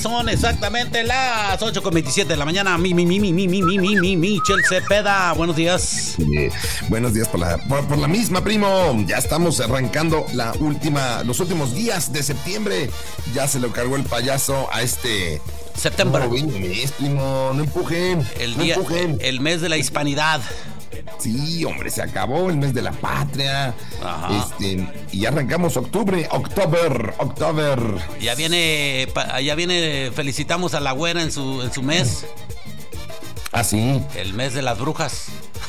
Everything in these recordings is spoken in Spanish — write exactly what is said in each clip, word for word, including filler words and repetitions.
Son exactamente las ocho con veintisiete de la mañana. Mi, mi, mi, mi, mi, mi, mi, mi, mi, Michel Cepeda. Buenos días. Eh, buenos días por la, por, por la misma, primo. Ya estamos arrancando la última, los últimos días de septiembre. Ya se lo cargó el payaso a este septiembre. No, mes, primo. No empujen. El no día, empujen. el mes de la hispanidad. Sí, hombre, se acabó el mes de la patria. Ajá. Este, y ya arrancamos octubre, octubre, octubre. Ya viene, ya viene, felicitamos a la güera en su, en su mes. Ah, sí. El mes de las brujas.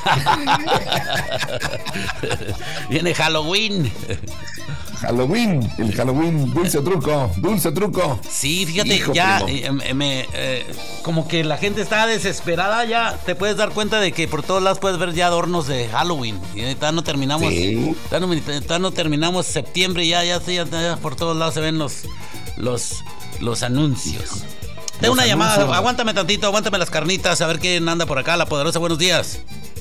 Viene Halloween. Halloween, el Halloween, dulce truco, dulce truco. Sí, fíjate, Hijo, ya eh, me, eh, como que la gente está desesperada, ya te puedes dar cuenta de que por todos lados puedes ver ya adornos de Halloween. Y ahorita no terminamos, sí. ahorita no terminamos septiembre, ya, ya, ya, ya por todos lados se ven los, los, los anuncios. Tengo una llamada, anuncios. Aguántame tantito, aguántame las carnitas, a ver quién anda por acá, la poderosa. Buenos días.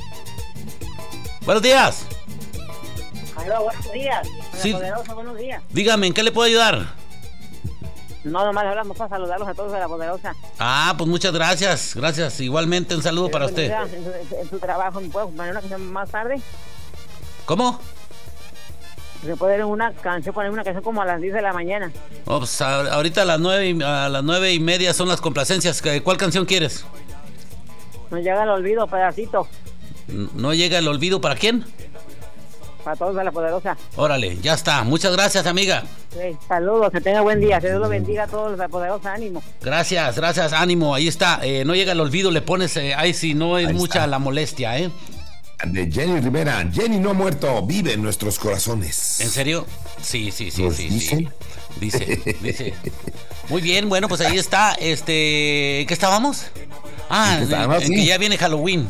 Buenos días. Aló, buenos días. Sí. Poderosa, buenos días. Dígame, ¿en qué le puedo ayudar? No, nomás hablamos para saludarlos a todos de la Poderosa. Ah, pues muchas gracias, gracias. Igualmente un saludo para usted. En su, en su trabajo, ¿me puedo poner una canción más tarde? ¿Cómo? Se puede poner una canción, poner una canción como a las diez de la mañana. Oh, pues a, ahorita a las nueve y, a las nueve y media son las complacencias. ¿Cuál canción quieres? No llega el olvido, pedacito. ¿No llega el olvido para quién? Para todos de la Poderosa. Órale, ya está. Muchas gracias, amiga. Sí, saludos, que tenga buen día. Que Dios lo bendiga a todos de la Poderosa. Ánimo. Gracias, gracias, ánimo. Ahí está. Eh, no llega el olvido, le pones eh, ahí si no es ahí mucha está. La molestia, ¿eh? De Jenny Rivera. Jenny no ha muerto, vive en nuestros corazones. ¿En serio? Sí, sí, sí, ¿Nos sí, dice? sí. Dice, dice. Muy bien, bueno, pues ahí está. Este, ¿qué estábamos? Ah, en, en, en sí. Que ya viene Halloween.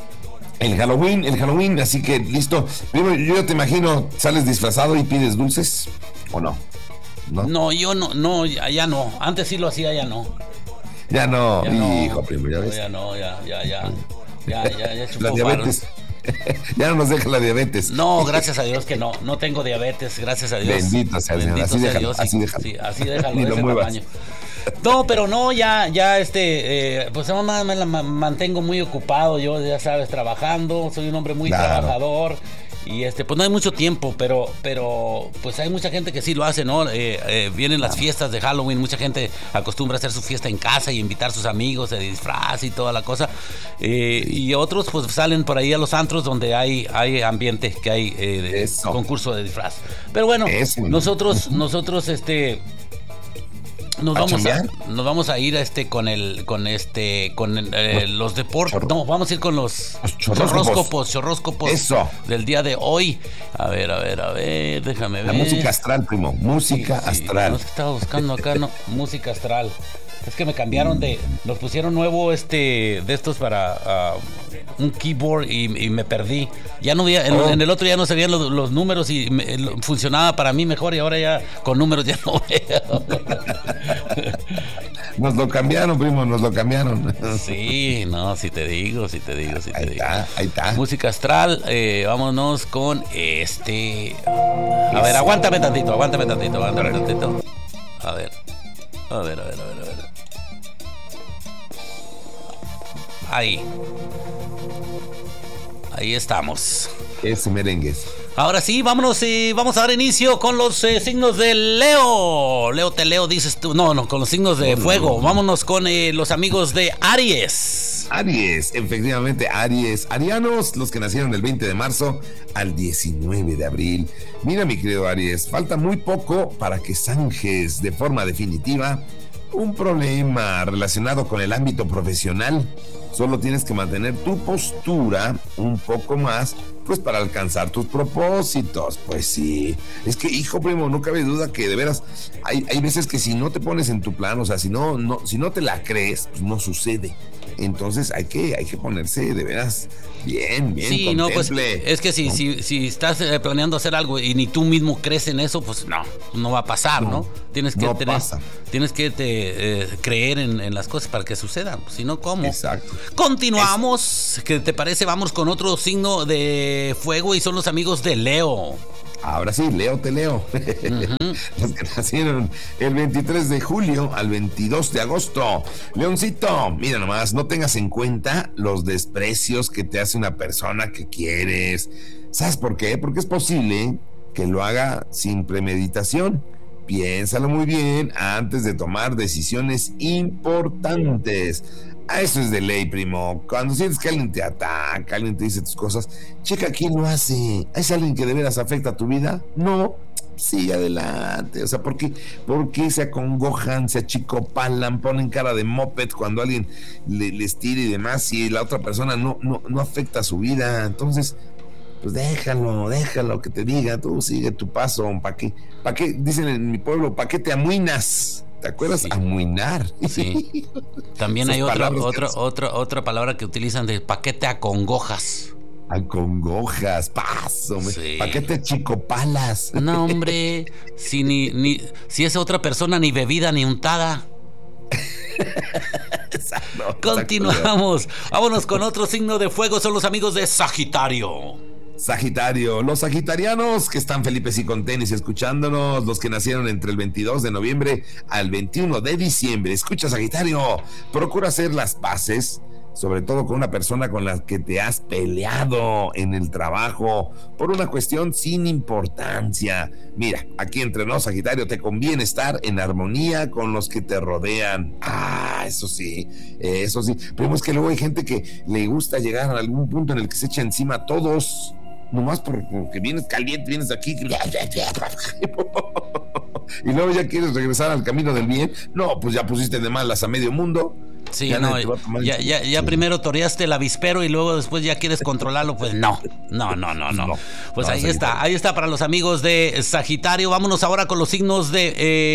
El Halloween, el Halloween, así que listo. Primero, yo te imagino, sales disfrazado y pides dulces, ¿o no? No, no yo no, no, ya, ya no. Antes sí lo hacía, ya no. Ya no, ya no hijo, primo, ya ves. Ya no, ya, ya, ya. Ya, ya, ya chupó la diabetes. Ya no nos deja la diabetes. No, gracias a Dios que no. No tengo diabetes, gracias a Dios. Bendito sea Dios. Así déjalo, Dios, así déjalo. Sí, así déjalo, Ni de lo ese muevas. tamaño. No, pero no, ya, ya, este, eh, pues me, me, me mantengo muy ocupado, yo, ya sabes, trabajando, soy un hombre muy claro. trabajador, y este, pues no hay mucho tiempo, pero, pero, pues hay mucha gente que sí lo hace, ¿no? Eh, eh, vienen las fiestas de Halloween, mucha gente acostumbra a hacer su fiesta en casa y invitar a sus amigos de disfraz y toda la cosa, eh, y otros, pues salen por ahí a los antros donde hay, hay ambiente, que hay eh, de concurso de disfraz. Pero bueno, Eso. nosotros, nosotros, este... Nos vamos, a, nos vamos a ir a este con el con este con eh, los, los deportes. No, vamos a ir con los, los chorróscopos, chorróscopos Eso. del día de hoy. A ver, a ver, a ver, déjame La ver. La música astral, primo, música sí, sí. No, astral. es que estaba buscando acá, no, música astral. Es que me cambiaron de, nos pusieron nuevo este de estos para uh, un keyboard y, y me perdí. Ya no veía, en, oh. en el otro ya no se veían los, los números y me, funcionaba para mí mejor y ahora ya con números ya no veo. Nos lo cambiaron, primo, nos lo cambiaron. Sí, no, si te digo, si te digo, si te ahí digo. Está, ahí está. Música astral, eh, vámonos con este. A ver, aguántame tantito, aguántame tantito, aguántame tantito. A ver. A ver, a ver, a ver, a ver. Ahí. Ahí estamos. Ese merengues. Ahora sí, vámonos y vamos a dar inicio con los eh, signos de Leo. Leo, te leo, dices tú. No, no, con los signos de no, fuego. No, no. Vámonos con eh, los amigos de Aries. Aries, efectivamente, Aries. Arianos, los que nacieron del veinte de marzo al diecinueve de abril. Mira, mi querido Aries, falta muy poco para que zanjes de forma definitiva un problema relacionado con el ámbito profesional. Solo tienes que mantener tu postura un poco más, pues para alcanzar tus propósitos. Pues sí, es que, hijo, primo, no cabe duda que de veras hay, hay veces que si no te pones en tu plan, o sea, si no, no, si no te la crees, pues no sucede. Entonces hay que, hay que ponerse de veras bien, bien. Sí, no, pues es que si, ¿no? si, si estás planeando hacer algo y ni tú mismo crees en eso, pues no, no va a pasar, ¿no? ¿no? Tienes que no tener, pasa. tienes que te, eh, creer en, en las cosas para que sucedan, si no, ¿cómo? Exacto. Continuamos, es... ¿qué te parece? Vamos con otro signo de fuego y son los amigos de Leo. Ahora sí, Leo, te leo. Uh-huh. Los que nacieron el veintitrés de julio al veintidós de agosto. Leoncito, mira nomás, no tengas en cuenta los desprecios que te hace una persona que quieres. ¿Sabes por qué? Porque es posible que lo haga sin premeditación. Piénsalo muy bien antes de tomar decisiones importantes. A eso es de ley, primo. Cuando sientes que alguien te ataca, alguien te dice tus cosas, checa quién lo hace. ¿Es alguien que de veras afecta a tu vida? No. Sí, adelante. O sea, ¿por qué, por qué se acongojan, se achicopalan, ponen cara de moped cuando alguien le, les tira y demás y la otra persona no, no, no afecta a su vida? Entonces, pues déjalo, déjalo que te diga, tú sigue tu paso. ¿Para qué? ¿Para qué? Dicen en mi pueblo, ¿para qué te amuinas? ¿Te acuerdas? Sí. Amuinar. Sí. También hay otra, otra, otra, otra palabra que utilizan de ¿para qué te acongojas? Acongojas, paso. Sí. ¿Para qué te achicopalas? No, hombre, si ni, ni, si es otra persona ni bebida ni untada. Exacto, continuamos. Exacto. Vámonos con otro signo de fuego. Son los amigos de Sagitario. Sagitario, los sagitarianos que están felices y con tenis escuchándonos, los que nacieron entre el veintidós de noviembre al veintiuno de diciembre. Escucha, Sagitario, procura hacer las paces, sobre todo con una persona con la que te has peleado en el trabajo por una cuestión sin importancia. Mira, aquí entre nos, Sagitario, te conviene estar en armonía con los que te rodean. Ah, eso sí, eso sí. Pero es que luego hay gente que le gusta llegar a algún punto en el que se echa encima a todos. Nomás porque vienes caliente, vienes aquí y luego ya quieres regresar al camino del bien. No, pues ya pusiste de malas a medio mundo. Sí, ya no, ya, ya, ya sí. Primero toreaste el avispero y luego después ya quieres controlarlo. Pues no, no, no, no, no. Pues no, ahí Sagitario. está, ahí está para los amigos de Sagitario. Vámonos ahora con los signos de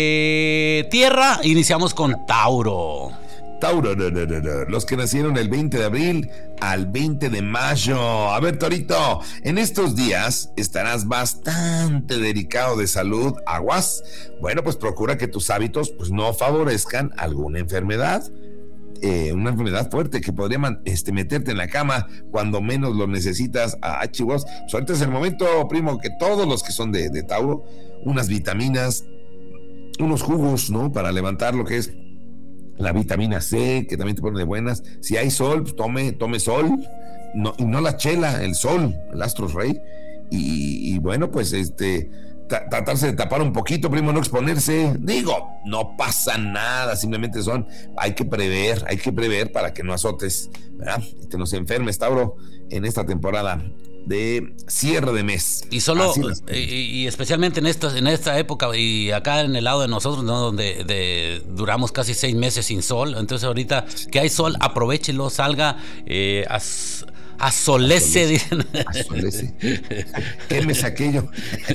eh, tierra. Iniciamos con Tauro. Tauro, no, no, no, no. Los que nacieron el veinte de abril al veinte de mayo. A ver, Torito, en estos días estarás bastante delicado de salud. Aguas. Bueno, pues procura que tus hábitos pues no favorezcan alguna enfermedad. Eh, una enfermedad fuerte que podría man, este, meterte en la cama cuando menos lo necesitas. Ah, chivos. Pues ahorita es el momento, primo, que todos los que son de, de Tauro, unas vitaminas, unos jugos, ¿no? Para levantar lo que es la vitamina C, que también te pone de buenas. Si hay sol, pues tome, tome sol, no, y no la chela, el sol, el astros rey. Y, y bueno, pues este t- tratarse de tapar un poquito, primo, no exponerse. Digo, no pasa nada, simplemente son, hay que prever, hay que prever para que no azotes, ¿verdad? Y te nos enfermes, Tauro, en esta temporada de cierre de mes. Y solo, y, y especialmente en esta, en esta época, y acá en el lado de nosotros, ¿no? Donde de, duramos casi seis meses sin sol. Entonces ahorita que hay sol, aprovéchelo, salga, eh, as, asolece, dicen. Asolece. Quémese aquello.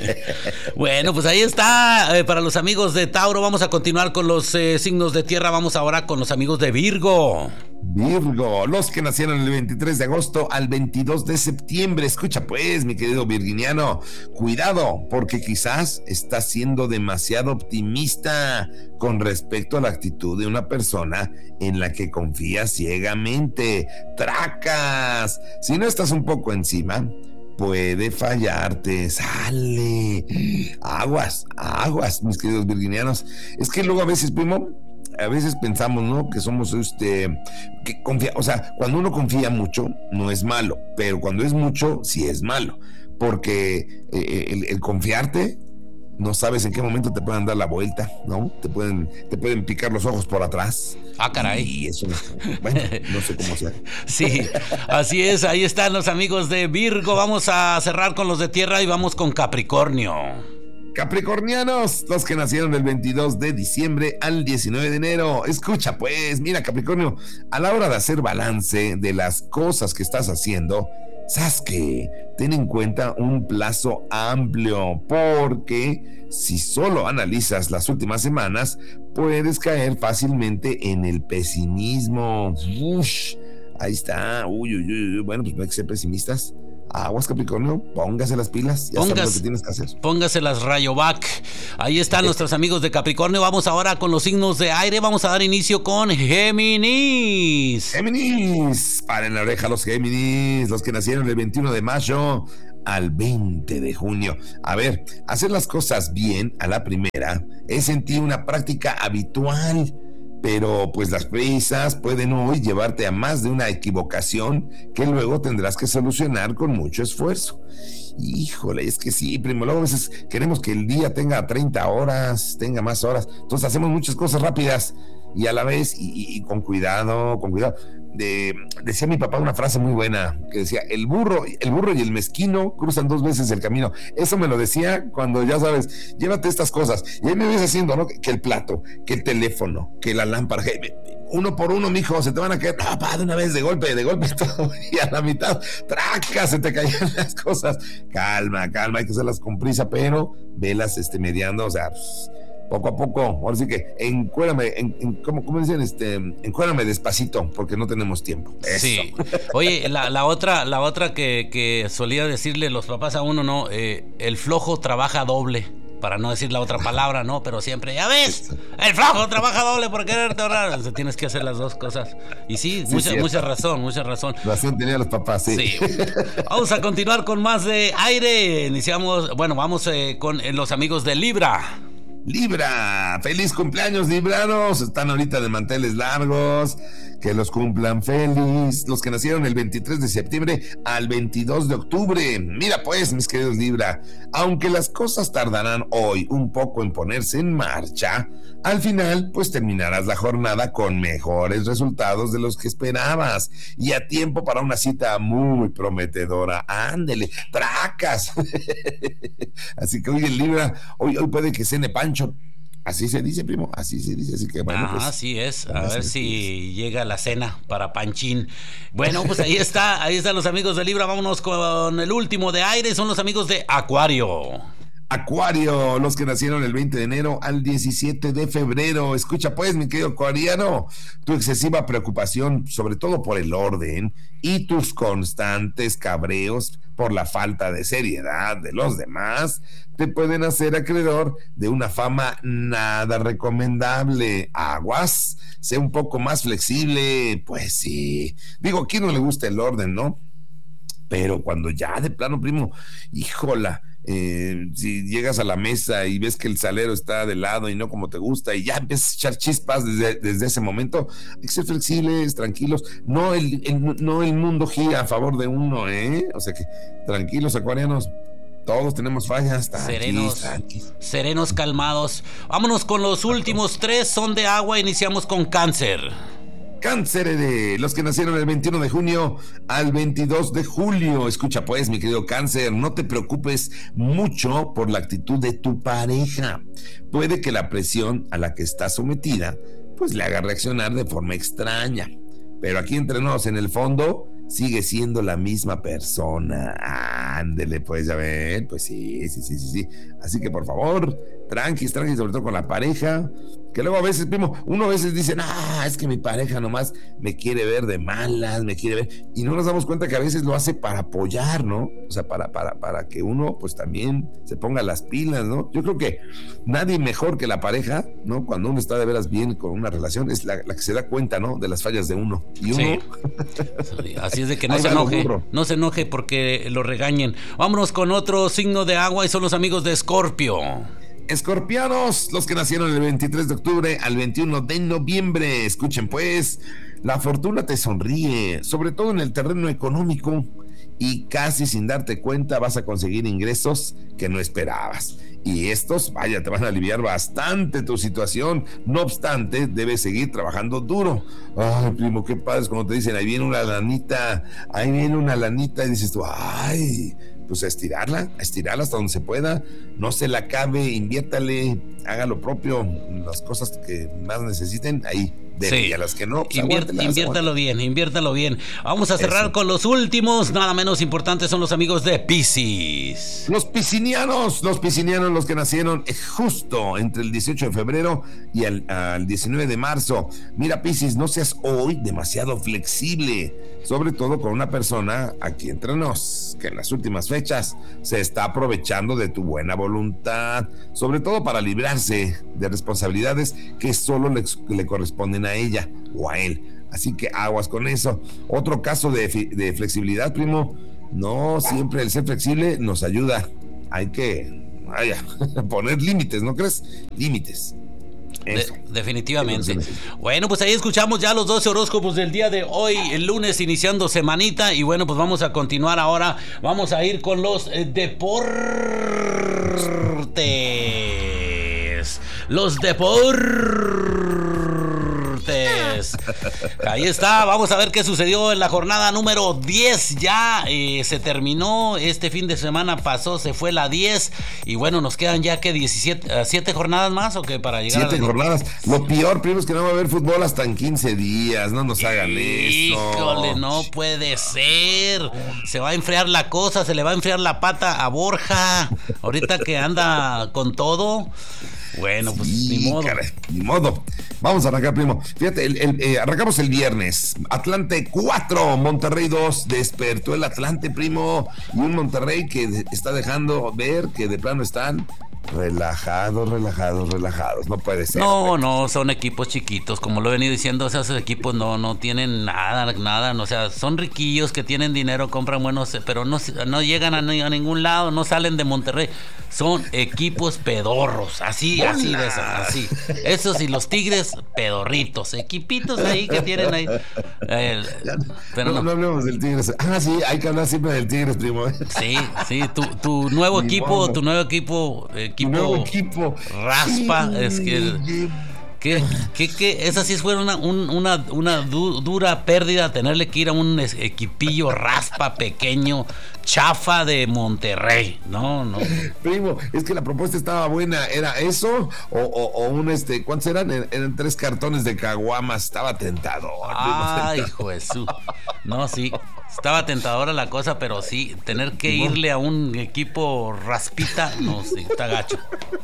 Bueno, pues ahí está, eh, para los amigos de Tauro. Vamos a continuar con los eh, signos de tierra. Vamos ahora con los amigos de Virgo. Virgo, los que nacieron el veintitrés de agosto al veintidós de septiembre. Escucha pues, mi querido virginiano, cuidado, porque quizás estás siendo demasiado optimista con respecto a la actitud de una persona en la que confías ciegamente. Tracas, si no estás un poco encima, puede fallarte. Sale, aguas, aguas, mis queridos virginianos. Es que luego a veces, primo, a veces pensamos, ¿no? Que somos este, que confía, o sea, cuando uno confía mucho, no es malo, pero cuando es mucho, sí es malo, porque eh, el, el confiarte, no sabes en qué momento te pueden dar la vuelta, ¿no? Te pueden, te pueden picar los ojos por atrás. Ah, caray. Y eso, bueno, no sé cómo sea. Sí, así es, ahí están los amigos de Virgo. Vamos a cerrar con los de tierra y vamos con Capricornio. Capricornianos, los que nacieron del veintidós de diciembre al diecinueve de enero. Escucha pues, mira, Capricornio, a la hora de hacer balance de las cosas que estás haciendo, ¿sabes qué? Ten en cuenta un plazo amplio, porque si solo analizas las últimas semanas, puedes caer fácilmente en el pesimismo. Ush, ahí está. Uy, uy, uy. Bueno, pues no hay que ser pesimistas. Aguas, Capricornio, póngase las pilas, ya Pongas, sabes lo que tienes que hacer. Póngase las Rayovac. Ahí están nuestros amigos de Capricornio. Vamos ahora con los signos de aire. Vamos a dar inicio con Géminis. Géminis, paren la oreja los Géminis, los que nacieron el veintiuno de mayo al veinte de junio. A ver, hacer las cosas bien a la primera es en ti una práctica habitual, pero pues las prisas pueden hoy llevarte a más de una equivocación que luego tendrás que solucionar con mucho esfuerzo. Híjole, es que sí, primo, luego a veces queremos que el día tenga treinta horas, tenga más horas, entonces hacemos muchas cosas rápidas y a la vez, y, y, y con cuidado, con cuidado. De, decía mi papá una frase muy buena que decía: el burro, el burro y el mezquino cruzan dos veces el camino. Eso me lo decía cuando, ya sabes, llévate estas cosas. Y ahí me ves haciendo, ¿no? Que el plato, que el teléfono, que la lámpara, que uno por uno, mijo, se te van a caer, papá, de una vez, de golpe, de golpe, todo, y a la mitad, traca, se te caían las cosas. Calma, calma, hay que hacerlas con prisa, pero velas este, mediando, o sea, pues, poco a poco. Ahora sí que encuérame, en, en, ¿cómo, ¿cómo dicen? Este, encuérame despacito, porque no tenemos tiempo. Eso. Sí. Oye, la, la otra, la otra que, que solía decirle los papás a uno, ¿no? Eh, el flojo trabaja doble, para no decir la otra palabra, ¿no? Pero siempre, ya ves, el flojo trabaja doble por quererte ahorrar. O sea, tienes que hacer las dos cosas. Y sí, sí mucha, mucha razón, mucha razón. Razón tenían los papás, sí. Sí. Vamos a continuar con más de aire. Iniciamos, bueno, vamos eh, con eh, los amigos de Libra. Libra, feliz cumpleaños, libranos. Están ahorita de manteles largos, que los cumplan feliz. Los que nacieron el veintitrés de septiembre al veintidós de octubre. Mira pues, mis queridos Libra, aunque las cosas tardarán hoy un poco en ponerse en marcha, al final pues terminarás la jornada con mejores resultados de los que esperabas y a tiempo para una cita muy prometedora. Ándele, tracas. Así que hoy el Libra, hoy, hoy puede que cene Pancho. Así se dice, primo, así se dice, así que bueno. Ah, pues, así es, a ver si llega la cena para Panchín. Bueno, pues ahí está, ahí están los amigos de Libra. Vámonos con el último de aire, son los amigos de Acuario. Acuario, los que nacieron el veinte de enero al diecisiete de febrero. Escucha pues, mi querido acuariano, tu excesiva preocupación, sobre todo por el orden, y tus constantes cabreos por la falta de seriedad de los demás, te pueden hacer acreedor de una fama nada recomendable. Aguas, sé un poco más flexible, pues sí. Digo, ¿a quién no le gusta el orden, no? Pero cuando ya de plano, primo, híjola, Eh, si llegas a la mesa y ves que el salero está de lado y no como te gusta y ya empiezas a echar chispas desde, desde ese momento, hay que ser flexibles, tranquilos, no el, el, no el mundo gira a favor de uno, ¿eh? O sea que tranquilos, acuarianos, todos tenemos fallas, tranquis, serenos, tranquis. serenos, calmados. Vámonos con los últimos tres, son de agua, iniciamos con Cáncer. Cáncer, de los que nacieron el veintiuno de junio al veintidós de julio. Escucha pues, mi querido Cáncer, no te preocupes mucho por la actitud de tu pareja. Puede que la presión a la que está sometida pues le haga reaccionar de forma extraña, pero aquí entre nos, en el fondo sigue siendo la misma persona. Ándele pues, a ver, pues sí, sí, sí, sí, sí. Así que por favor, tranquis, tranquis, sobre todo con la pareja, que luego a veces, primo, uno a veces dice, ah, es que mi pareja nomás me quiere ver de malas, me quiere ver, y no nos damos cuenta que a veces lo hace para apoyar, ¿no? O sea, para, para, para que uno pues también se ponga las pilas, ¿no? Yo creo que nadie mejor que la pareja, ¿no? Cuando uno está de veras bien con una relación, es la, la que se da cuenta, ¿no? De las fallas de uno. Y uno... Sí. Así es de que no se enoje, no se enoje porque lo regañen. Vámonos con otro signo de agua y son los amigos de Escorpio. Escorpianos, los que nacieron el veintitrés de octubre al veintiuno de noviembre. Escuchen pues, la fortuna te sonríe, sobre todo en el terreno económico, y casi sin darte cuenta vas a conseguir ingresos que no esperabas. Y estos, vaya, te van a aliviar bastante tu situación. No obstante, debes seguir trabajando duro. Ay, primo, qué padre es cuando te dicen, ahí viene una lanita, ahí viene una lanita, y dices tú, ay, pues a estirarla, a estirarla hasta donde se pueda, no se la acabe, inviértale, haga lo propio, las cosas que más necesiten, ahí. Sí. Y a las que no, pues Inviert, inviértalo bien, inviértalo bien. Vamos a cerrar Eso. con los últimos, nada menos importantes, son los amigos de Piscis. Los piscinianos, los piscinianos, los que nacieron justo entre el dieciocho de febrero y el, al diecinueve de marzo. Mira, Piscis, no seas hoy demasiado flexible, sobre todo con una persona aquí entre nos, que en las últimas fechas se está aprovechando de tu buena voluntad, sobre todo para librarse de responsabilidades que solo le, le corresponden a a ella o a él, así que aguas con eso. Otro caso de, de flexibilidad, primo, No, siempre el ser flexible nos ayuda. Hay que vaya, poner límites, ¿no crees? Límites. De, definitivamente. Bueno, pues ahí escuchamos ya los doce horóscopos del día de hoy, el lunes iniciando semanita. Y bueno, pues vamos a continuar ahora. Vamos a ir con los eh, deportes. Los deportes. Ahí está, vamos a ver qué sucedió en la jornada número diez. Ya eh, se terminó, este fin de semana pasó, se fue la diez. Y bueno, nos quedan ya que diecisiete, siete jornadas más o qué para llegar siete a la jornadas. Lo peor, primo, es que no va a haber fútbol hasta en quince días. No nos hagan eso. Híjole, no puede ser. Se va a enfriar la cosa, se le va a enfriar la pata a Borja. Ahorita que anda con todo. Bueno, pues sí, ni modo. Caray, ni modo. Vamos a arrancar, primo. Fíjate, el, el, eh, arrancamos el viernes. Atlante cuatro, Monterrey dos. Despertó el Atlante, primo. Y un Monterrey que de, está dejando ver que de plano están relajados, relajados, relajados. No puede ser. No, no, son equipos chiquitos, como lo he venido diciendo. O sea, esos equipos no, no tienen nada, nada. O sea, son riquillos que tienen dinero, compran buenos, pero no, no llegan a, a ningún lado, no salen de Monterrey. Son equipos pedorros, así, ¡Hola! así de eso, así. Esos y los Tigres, pedorritos, equipitos ahí que tienen ahí. Eh, pero no, no. no hablemos del Tigres. Ah, sí, hay que hablar siempre del Tigres, primo. Sí, sí, tu, tu nuevo Ni equipo, modo. tu nuevo equipo, equipo, nuevo equipo. raspa, sí. es que... Que, que, que esa sí fue una, un, una, una du, dura pérdida tenerle que ir a un equipillo raspa pequeño, chafa de Monterrey. No, no. Primo, es que la propuesta estaba buena. ¿Era eso? O, o, o un este, ¿cuántos eran? Eran tres cartones de caguamas. Estaba tentador. Ay, hijo de su. No, sí. Estaba tentadora la cosa, pero sí, tener que irle a un equipo raspita, no, sí, está gacho.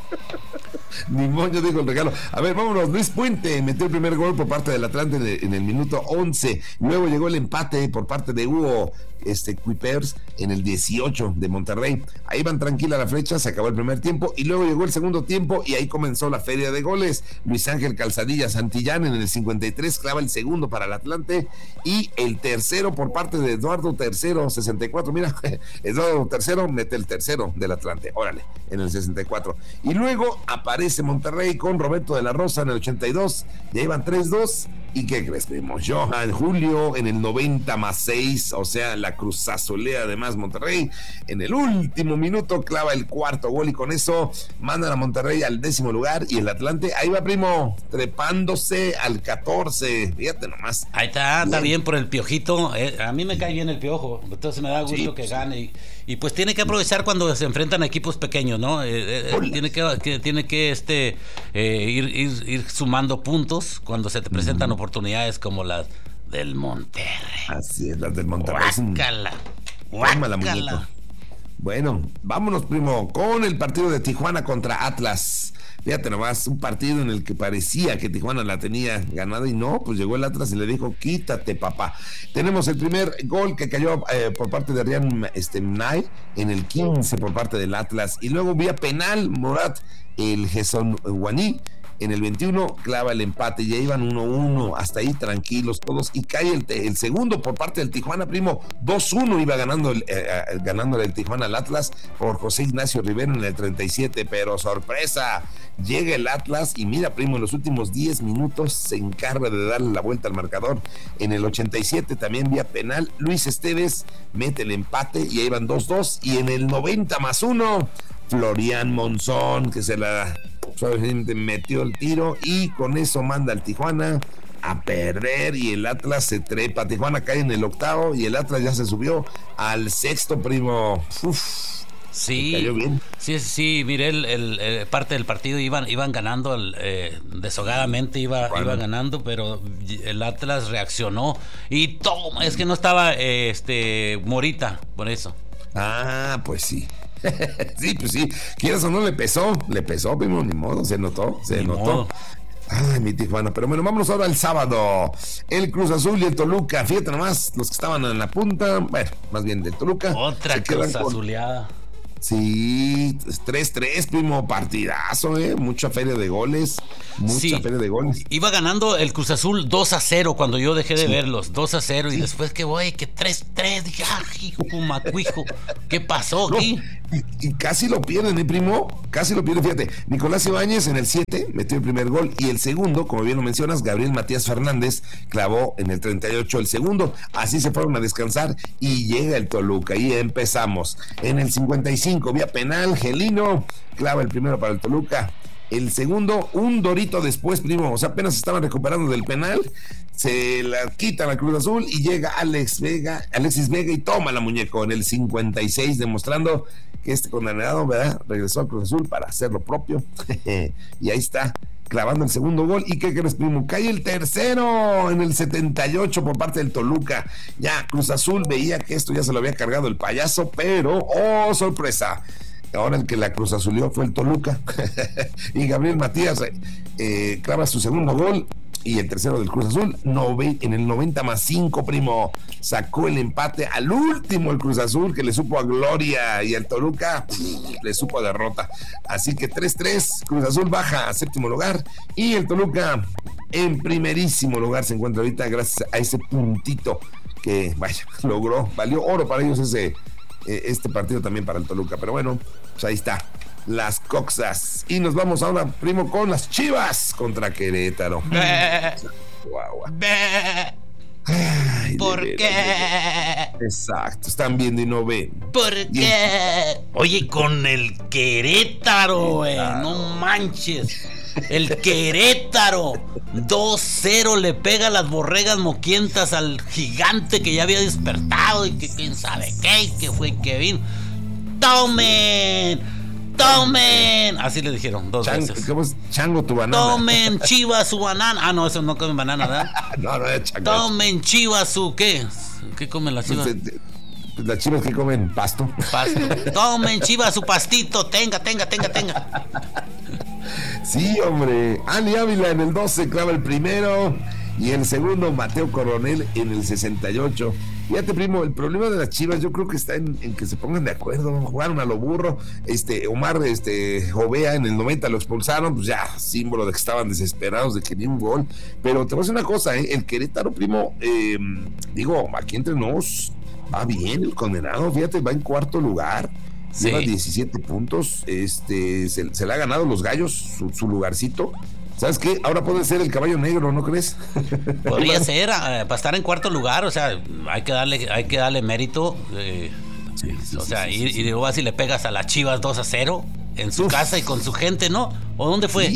Ni moño, dijo el regalo. A ver, vámonos. Luis Puente metió el primer gol por parte del Atlante en el, en el minuto once. Luego llegó el empate por parte de Hugo este, Kuipers en el dieciocho de Monterrey. Ahí van tranquila la flecha, se acabó el primer tiempo y luego llegó el segundo tiempo y ahí comenzó la feria de goles. Luis Ángel Calzadilla Santillán en el cincuenta y tres clava el segundo para el Atlante y el tercero por parte de Eduardo Tercero, sesenta y cuatro. Mira, Eduardo Tercero mete el tercero del Atlante, órale, en el sesenta y cuatro. Y luego aparece Monterrey con Roberto de la Rosa en el ochenta y dos, ya iban tres dos. ¿Y qué crees, primo? Johan Julio en el noventa más seis, o sea, la cruzazolea además Monterrey. En el último minuto clava el cuarto gol y con eso mandan a Monterrey al décimo lugar y el Atlante, ahí va, primo, trepándose al catorce. Fíjate nomás. Ahí está, bien. Está bien por el Piojito. Eh, a mí me cae bien el Piojo, entonces me da gusto sí, que pues, gane. Y, y pues tiene que aprovechar cuando se enfrentan a equipos pequeños, ¿no? Eh, eh, tiene que, que tiene que este eh, ir, ir, ir sumando puntos cuando se te presentan uh-huh. oportunidades como las del Monterrey. Así es, las del Monterrey. Guácala, guácala. Bueno, vámonos, primo, con el partido de Tijuana contra Atlas. Fíjate nomás, un partido en el que parecía que Tijuana la tenía ganada y no, pues llegó el Atlas y le dijo, quítate, papá. Tenemos el primer gol que cayó eh, por parte de Rian este, Mnay en el quince por parte del Atlas y luego vía penal, Murat el Gerson Guaní en el veintiuno clava el empate, ya iban uno uno, hasta ahí tranquilos todos, y cae el, el segundo por parte del Tijuana, primo, dos uno iba ganando el, eh, ganándole el Tijuana al Atlas por José Ignacio Rivero en el treinta y siete, pero sorpresa, llega el Atlas y mira, primo, en los últimos diez minutos se encarga de darle la vuelta al marcador. En el ochenta y siete también vía penal, Luis Esteves mete el empate y ahí van dos dos, y en el noventa más uno Florian Monzón, que se la suavemente metió el tiro y con eso manda al Tijuana a perder y el Atlas se trepa. Tijuana cae en el octavo y el Atlas ya se subió al sexto, primo. Uf, sí, cayó bien. sí, sí, miré el, el, el parte del partido, iban, iban ganando el, eh, deshogadamente, iba, bueno. iba ganando, pero el Atlas reaccionó y toma, es que no estaba eh, este Morita, por eso. Ah, pues sí. Sí, pues sí, quieras o no le pesó, le pesó, primo, ni modo, se notó, se ni notó. Modo. Ay, mi Tijuana, pero bueno, vámonos ahora al sábado. El Cruz Azul y el Toluca, fíjate nomás, los que estaban en la punta, bueno, más bien del Toluca. Otra Cruz Azuleada. Sí, tres tres, primo, partidazo, eh, mucha feria de goles, mucha sí. feria de goles. Iba ganando el Cruz Azul dos a cero cuando yo dejé de sí. verlos, dos a cero, sí. y después que voy, que tres tres. Dije, ah, hijo, macuijo, ¿qué pasó No, aquí? y, y casi lo pierden, mi primo, casi lo pierden, fíjate. Nicolás Ibáñez en el siete metió el primer gol y el segundo, como bien lo mencionas, Gabriel Matías Fernández clavó en el treinta y ocho el segundo. Así se fueron a descansar y llega el Toluca y empezamos. En el cincuenta y cinco, vía penal, Gelino clava el primero para el Toluca. El segundo, un dorito después, primo, o sea, apenas estaban recuperando del penal, se la quitan a Cruz Azul y llega Alex Vega, Alexis Vega y toma la muñeco en el cincuenta y seis, demostrando que este condenado, ¿verdad?, regresó a Cruz Azul para hacer lo propio. Y ahí está, clavando el segundo gol. ¿Y qué crees, primo? Cae el tercero en el setenta y ocho por parte del Toluca. Ya Cruz Azul veía que esto ya se lo había cargado el payaso, pero, ¡oh, sorpresa! Ahora el que la Cruz Azulió fue el Toluca. Y Gabriel Matías eh, clava su segundo gol y el tercero del Cruz Azul. Nove, en el noventa más cinco, primo, sacó el empate al último el Cruz Azul, que le supo a gloria, y al Toluca pff, le supo a derrota. Así que tres tres, Cruz Azul baja a séptimo lugar y el Toluca en primerísimo lugar se encuentra ahorita gracias a ese puntito que, vaya, logró, valió oro para ellos ese este partido también para el Toluca, pero bueno, pues ahí está, las coxas. Y nos vamos ahora, primo, con las Chivas contra Querétaro. Ay, ¿por qué? Veras, exacto, están viendo y no ven. ¿Por qué? Oye, con el Querétaro, güey, no manches. El Querétaro dos cero le pega las borregas moquientas al gigante que ya había despertado y que quién sabe qué, y que fue Kevin. ¡Tomen! ¡Tomen! Así le dijeron dos Chango, veces. ¿cómo es? Chango tu banana. ¡Tomen, Chivas, su banana! Ah, no, eso no comen banana, ¿verdad? No, no es chango. ¡Tomen, Chivas, su qué! ¿Qué comen las Chivas? Pues las Chivas que comen pasto. Pasto. ¡Tomen, Chivas, su pastito! ¡Tenga, tenga, tenga, tenga! Sí, hombre. Ali Ávila en el doce clava el primero y el segundo Mateo Coronel en el sesenta y ocho. Fíjate, primo, el problema de las Chivas yo creo que está en, en que se pongan de acuerdo. Jugaron a lo burro. Este Omar este Jovea en el noventa lo expulsaron, pues ya, símbolo de que estaban desesperados de que ni un gol. Pero te voy a decir una cosa, ¿eh? El Querétaro, primo, eh, digo, aquí entre nos va bien el condenado, fíjate, va en cuarto lugar. Sí. Lleva diecisiete puntos, este, se, se le ha ganado los Gallos su, su lugarcito. ¿Sabes qué? Ahora puede ser el caballo negro, ¿no crees? Podría ser, eh, para estar en cuarto lugar, o sea, hay que darle, hay que darle mérito. Eh, sí, sí, o sea, sí, sí, y, sí. y digo, así le pegas a las Chivas dos a cero en su Uf. casa y con su gente, ¿no? ¿O dónde fue?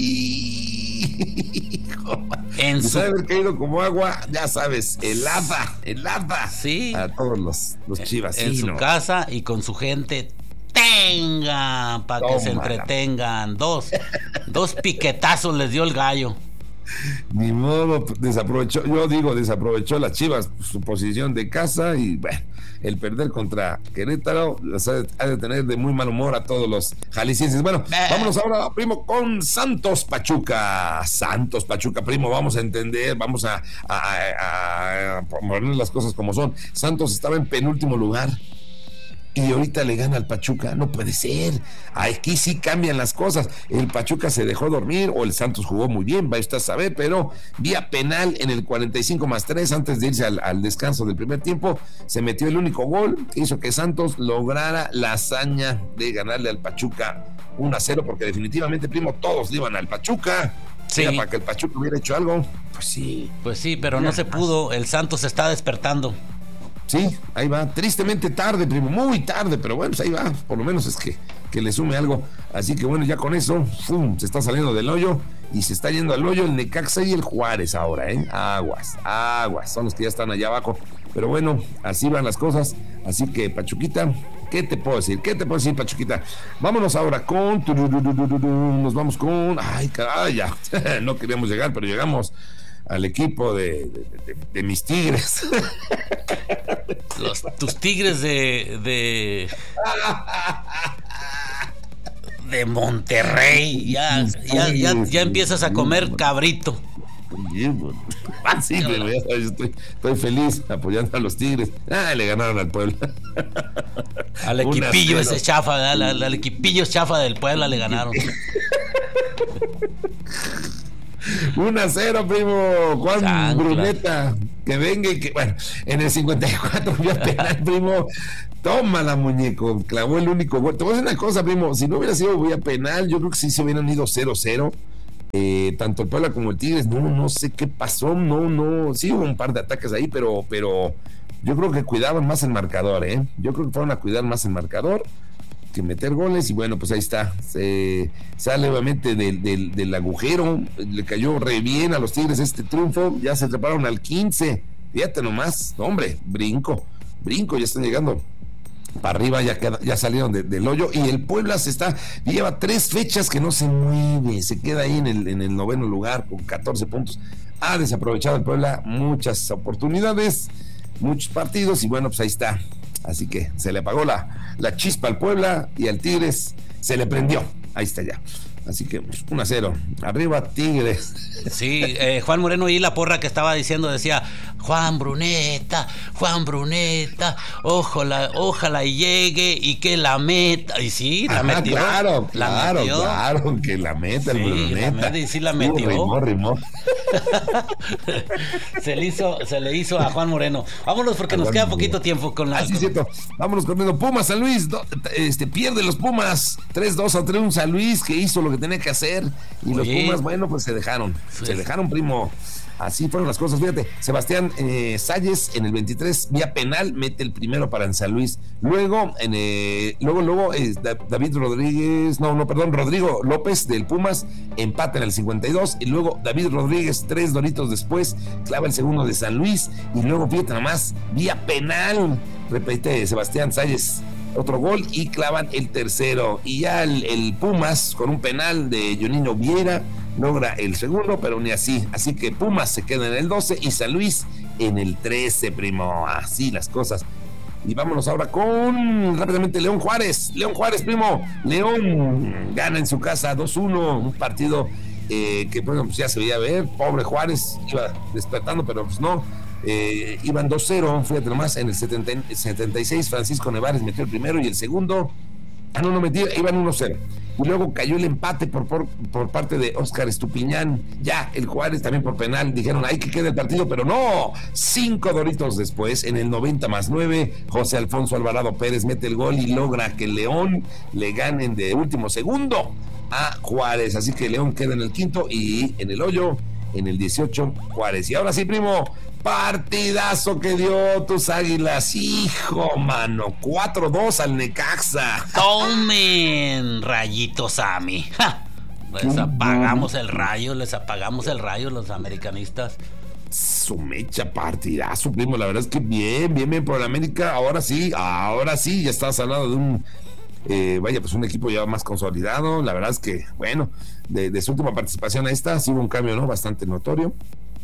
Sí. En su... haber caído como agua, ya sabes, helada, helada. Sí. A todos los, los Chivas. En sí, su no. casa y con su gente. Tengan para que se entretengan. Dos, dos piquetazos les dio el gallo. Ni modo, desaprovechó, yo digo, desaprovechó las Chivas su posición de casa y bueno, el perder contra Querétaro las ha de, ha de tener de muy mal humor a todos los jaliscienses. Bueno, eh. vámonos ahora, primo, con Santos Pachuca. Santos Pachuca, primo, vamos a entender, vamos a, a, a, a poner las cosas como son. Santos estaba en penúltimo lugar y ahorita le gana al Pachuca. No puede ser. Aquí sí cambian las cosas. El Pachuca se dejó dormir o el Santos jugó muy bien, va usted a saber, pero vía penal en el cuarenta y cinco más tres, antes de irse al, al descanso del primer tiempo, se metió el único gol que hizo que Santos lograra la hazaña de ganarle al Pachuca uno a cero, porque definitivamente, primo, todos le iban al Pachuca. Sí. Era para que el Pachuca hubiera hecho algo. Pues sí. Pues sí, pero no se pudo. El Santos está despertando. Sí, ahí va, tristemente tarde, primo, muy tarde, pero bueno, pues ahí va, por lo menos es que, que le sume algo. Así que bueno, ya con eso, ¡fum!, se está saliendo del hoyo y se está yendo al hoyo el Necaxa y el Juárez ahora, ¿eh? Aguas, aguas, son los que ya están allá abajo. Pero bueno, así van las cosas, así que Pachuquita, ¿qué te puedo decir? ¿Qué te puedo decir, Pachuquita? Vámonos ahora con, nos vamos con, ay, caray, ya, no queríamos llegar, pero llegamos al equipo de, de, de, de mis Tigres. Los, tus Tigres de, de de Monterrey. Ya, ya, ya, ya empiezas a comer cabrito. Sí, pero ya sabes, estoy, estoy feliz apoyando a los Tigres. Ah, le ganaron al Puebla. Al equipillo ese chafa, al, al, al equipillo chafa del Puebla le ganaron. uno a cero, primo. Juan Chancla. Bruneta que venga y que, bueno, en el cincuenta y cuatro vía penal, primo. Tómala, muñeco, clavó el único gol. Te voy a decir una cosa, primo, si no hubiera sido vía penal, yo creo que sí se hubieran ido cero cero. Eh, tanto el Puebla como el Tigres, no, no sé qué pasó, no, no, sí hubo un par de ataques ahí, pero, pero yo creo que cuidaban más el marcador, ¿eh? Yo creo que fueron a cuidar más el marcador que meter goles, y bueno, pues ahí está, se sale obviamente del, del, del agujero, le cayó re bien a los Tigres este triunfo, ya se treparon al quince, fíjate nomás, hombre, brinco, brinco, ya están llegando para arriba, ya, queda, ya salieron de, del hoyo, y el Puebla se está, lleva tres fechas que no se mueve, se queda ahí en el, en el noveno lugar con catorce puntos, ha desaprovechado el Puebla muchas oportunidades, muchos partidos, y bueno, pues ahí está. Así que se le apagó la, la chispa al Puebla, y al Tigres se le prendió. Ahí está ya. Así que uno a cero. Arriba Tigres. Sí, eh, Juan Moreno y la porra que estaba diciendo decía: Juan Bruneta, Juan Bruneta, ojalá, ojalá llegue y que la meta. Y sí, la ah, metió. Claro, la claro, metió. claro, que la meta, sí, el Bruneta. La meta, y sí la metió. Uh, rimó, rimó. se, le hizo, se le hizo a Juan Moreno. Vámonos porque a nos queda poquito tiempo con la. Ah, sí, cierto. Vámonos corriendo. Pumas, San Luis. Do, este, pierde los Pumas. tres dos a tres un San Luis que hizo lo que tenía que hacer. Y Oye. los Pumas, bueno, pues se dejaron. Sí. Se dejaron, primo. Así fueron las cosas. Fíjate, Sebastián eh, Salles en el veintitrés, vía penal, mete el primero para en San Luis. Luego, en, eh, luego, luego eh, David Rodríguez, no, no, perdón, Rodrigo López del Pumas, empata en el cincuenta y dos. Y luego David Rodríguez, tres doritos después, clava el segundo de San Luis. Y luego, fíjate nada más, vía penal, repite Sebastián Salles, otro gol, y clavan el tercero. Y ya el, el Pumas, con un penal de Juninho Viera, logra el segundo, pero ni así. Así que Pumas se queda en el doce y San Luis en el trece, primo. Así las cosas. Y vámonos ahora con rápidamente León Juárez. León Juárez, primo. León gana en su casa dos uno. Un partido eh, que bueno, pues ya se veía ver. Pobre Juárez, iba despertando, pero pues no. Eh, iban dos cero, fíjate nomás, en el setenta, setenta y seis Francisco Nevares metió el primero y el segundo. Ah, no, no metía, iban uno cero. Y luego cayó el empate por, por, por parte de Óscar Estupiñán. Ya, el Juárez también por penal. Dijeron, hay que quede el partido, pero no. Cinco doritos después, en el noventa más nueve, José Alfonso Alvarado Pérez mete el gol y logra que León le ganen de último segundo a Juárez. Así que León queda en el quinto y en el hoyo, en el dieciocho, Juárez. Y ahora sí, primo, partidazo que dio tus Águilas, hijo, mano, cuatro dos al Necaxa. Tomen, rayitos a mí. Ja. Les apagamos el rayo, les apagamos el rayo los americanistas. Su mecha, partidazo, primo, la verdad es que bien, bien, bien por el América. Ahora sí, ahora sí, ya estás hablando de un eh, vaya, pues un equipo ya más consolidado. La verdad es que, bueno, de, de su última participación a esta, sí hubo un cambio, ¿no? Bastante notorio.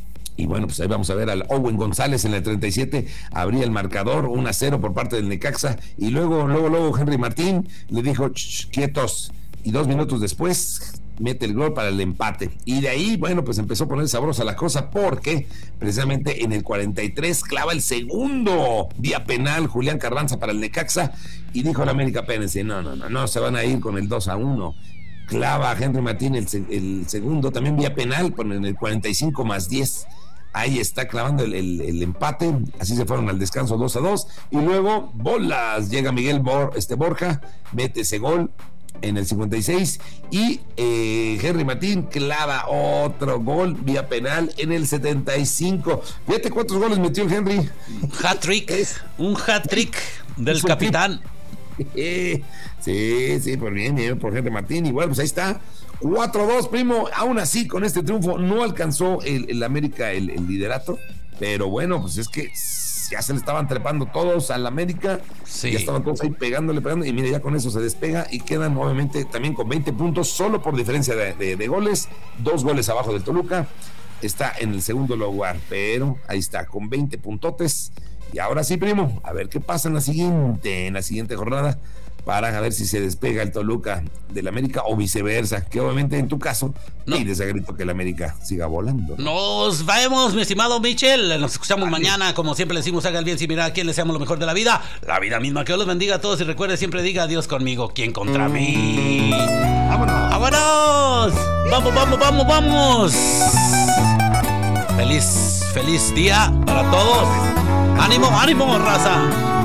Y bueno, pues ahí vamos a ver al Owen González en el treinta y siete, abría el marcador, uno a cero por parte del Necaxa, y luego, luego, luego Henry Martín le dijo, quietos, y dos minutos después mete el gol para el empate. Y de ahí, bueno, pues empezó a poner sabrosa la cosa, porque precisamente en el cuarenta y tres clava el segundo vía penal Julián Carranza para el Necaxa, y dijo el América, espérense, no, no, no, no, se van a ir con el dos a uno. Clava a Henry Martín el, el segundo, también vía penal, en el cuarenta y cinco más diez. Ahí está clavando el, el, el empate. Así se fueron al descanso dos a dos. Y luego, bolas, llega Miguel Bor, este Borja, mete ese gol en el cincuenta y seis. Y eh, Henry Martín clava otro gol vía penal en el setenta y cinco. Fíjate cuántos goles metió el Henry. Hat-trick, un hat-trick del capitán. Sí, sí, por bien, bien, por Henry Martín. Igual, pues ahí está. cuatro dos, primo. Aún así, con este triunfo no alcanzó el, el América el, el liderato, pero bueno, pues es que ya se le estaban trepando todos al América, sí. Ya estaban todos ahí pegándole, pegando, y mire, ya con eso se despega y quedan obviamente también con veinte puntos, solo por diferencia de, de, de goles, dos goles abajo del Toluca, está en el segundo lugar, pero ahí está, con veinte puntotes. Y ahora sí, primo, a ver qué pasa en la siguiente, en la siguiente jornada, para a ver si se despega el Toluca del América o viceversa, que obviamente en tu caso no pides a grito que el América siga volando. Nos vemos, mi estimado Michel, nos escuchamos Dale. mañana, como siempre le decimos, haga el bien sin mirar a quién le deseamos lo mejor de la vida, la vida misma, que Dios los bendiga a todos y recuerde, siempre diga Dios conmigo, ¿quién contra mm. mí? ¡Vámonos! ¡Vámonos! ¡Vamos, vamos, vamos, vamos! Feliz feliz día para todos. Ánimo, ánimo, raza.